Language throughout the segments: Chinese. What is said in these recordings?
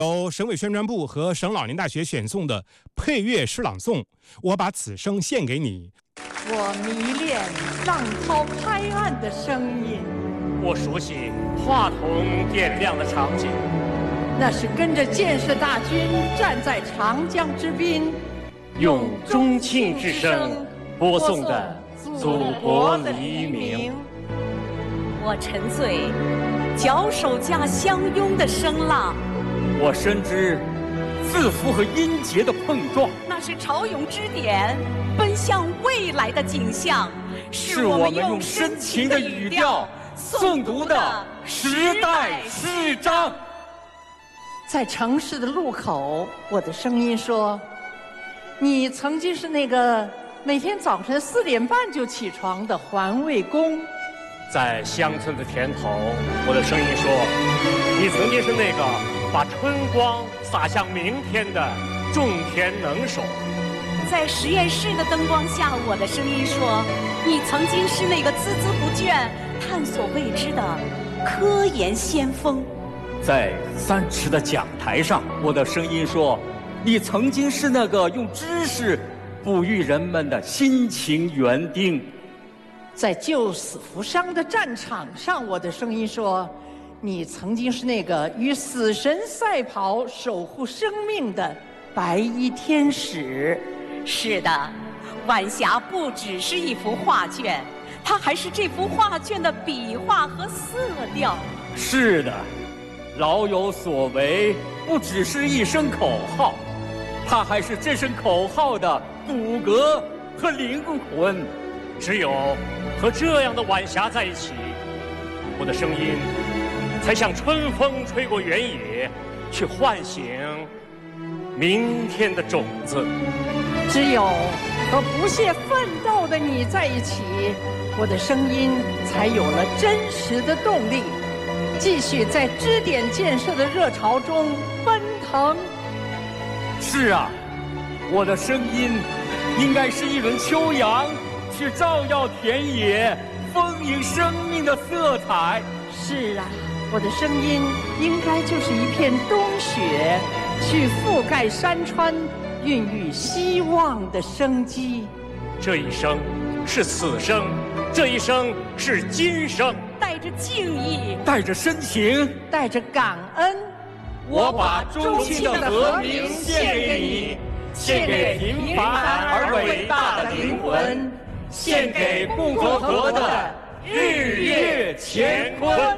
由省委宣传部和省老年大学选送的配乐诗朗诵《我把此生献给你》。 我迷恋浪涛拍岸的声音， 我熟悉话筒点亮的场景， 那是跟着建设大军站在长江之滨， 用钟磬之声播送的祖国黎明。 我沉醉脚手架相拥的声浪， 我深知字符和音节的碰撞， 那是潮涌之点奔向未来的景象， 是我们用深情的语调诵读的时代诗章。 在城市的路口，我的声音说：你曾经是那个每天早晨4点半就起床的环卫工。 在乡村的田头，我的声音说：你曾经是那个把春光洒向明天的种田能手。 在实验室的灯光下，我的声音说：你曾经是那个孜孜不倦探索未知的科研先锋。 在3尺的讲台上，我的声音说：你曾经是那个用知识哺育人们的辛勤园丁。 在救死扶伤的战场上，我的声音说：你曾经是那个与死神赛跑守护生命的白衣天使。 是的，晚霞不只是一幅画卷，它还是这幅画卷的笔画和色调。 是的，老有所为不只是一声口号，它还是这声口号的骨骼和灵魂。 只有和这样的晚霞在一起，我的声音才像春风吹过原野，去唤醒明天的种子。 只有和不懈奋斗的你在一起，我的声音才有了真实的动力，继续在支点建设的热潮中奔腾。 是啊，我的声音应该是一轮秋阳，去照耀田野，丰盈生命的色彩。 是啊，我的声音应该就是一片冬雪，去覆盖山川，孕育希望的生机。 这一生是此生，这一生是今生。 带着敬意， 带着深情， 带着感恩， 我把钟磬的和鸣献给你，献给平凡而伟大的灵魂，献给共和的日月乾坤。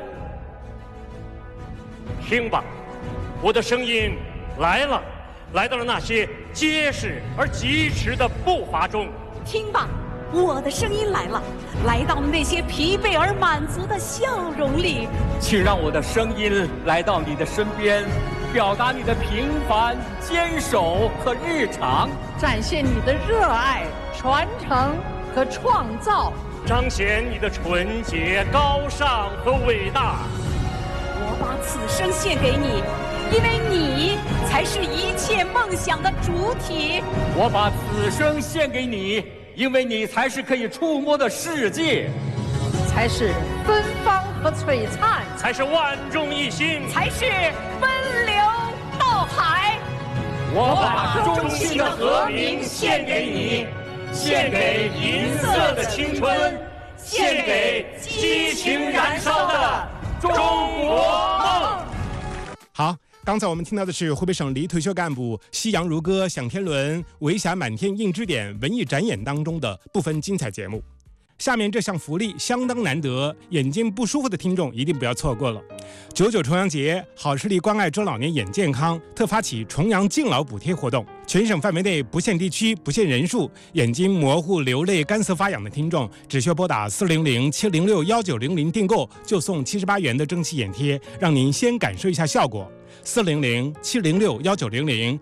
听吧，我的声音来了，来到了那些结实而疾驰的步伐中。 听吧，我的声音来了，来到了那些疲惫而满足的笑容里。 请让我的声音来到你的身边，表达你的平凡、坚守和日常， 展现你的热爱、传承和创造， 彰显你的纯洁、高尚和伟大。 我把此生献给你，因为你才是一切梦想的主体。 我把此生献给你，因为你才是可以触摸的世界， 才是芬芳和璀璨， 才是万众一心， 才是奔流到海。 我把钟磬的和鸣献给你，献给银色的青春，献给激情燃烧的中国梦。 好，刚才我们听到的是湖北省离退休干部夕阳如歌、响天伦、维霞满天映之点文艺展演当中的部分精彩节目。下面这项福利相当难得，眼睛不舒服的听众一定不要错过了。99重阳节，好视力关爱中老年眼健康特发起重阳敬老补贴活动，全省范围内不限地区、不限人数，眼睛模糊、流泪、干涩发痒的听众，只需拨打400-706-1900订购，就送78元的蒸汽眼贴，让您先感受一下效果。400-706-1900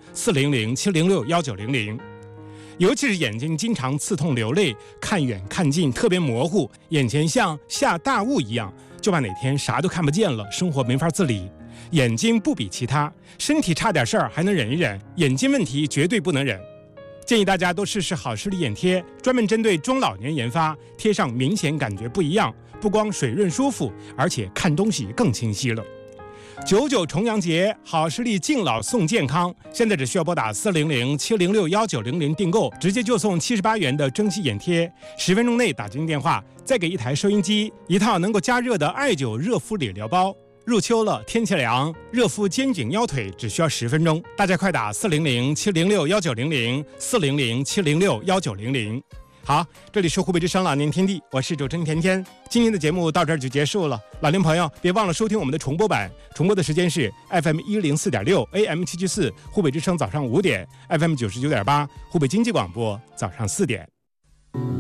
400-706-1900。尤其是眼睛经常刺痛流泪，看远看近特别模糊，眼前像下大雾一样，就怕哪天啥都看不见了，生活没法自理。眼睛不比其他，身体差点事儿还能忍一忍，眼睛问题绝对不能忍。建议大家都试试好视力眼贴，专门针对中老年研发，贴上明显感觉不一样，不光水润舒服，而且看东西更清晰了。 99重阳节，好视力敬老送健康，现在只需要拨打400-706-1900订购，直接就送78元的蒸汽眼贴，10分钟内打进电话，再给一台收音机，一套能够加热的艾灸热敷理疗包。入秋了，天气凉，热敷肩颈腰腿只需要10分钟，大家快打400-706-1900，400-706-1900。好，这里是湖北之声老年天地，我是主持人甜甜。今天的节目到这儿就结束了，老年朋友别忘了收听我们的重播版，重播的时间是 FM 104.6 AM 774湖北之声早上5点， FM 99.8湖北经济广播早上4点。